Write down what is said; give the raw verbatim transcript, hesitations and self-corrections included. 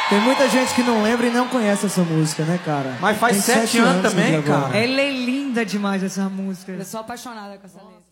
Tem muita gente que não lembra e não conhece essa música, né, cara? Mas faz Tem sete, sete anos, anos também, cara. Ela é linda demais, essa música. Eu sou apaixonada com essa letra.